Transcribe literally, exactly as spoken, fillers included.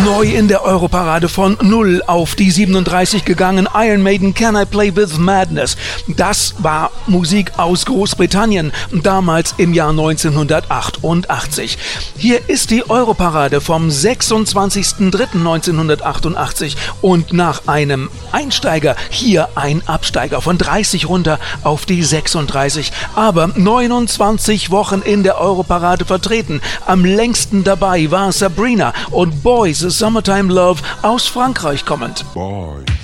Neu in der Europarade von null auf die siebenunddreißig gegangen, Iron Maiden Can I Play With Madness. Das war Musik aus Großbritannien, damals im Jahr neunzehnhundertachtundachtzig. Hier ist die Europarade vom sechsundzwanzigsten dritten neunzehnhundertachtundachtzig und nach einem Einsteiger hier ein Absteiger von dreißig runter auf die sechsunddreißig, aber neunundzwanzig Wochen in der Europarade vertreten. Am längsten dabei war Sabrina und Boys, Summertime Love aus Frankreich kommend. Boy.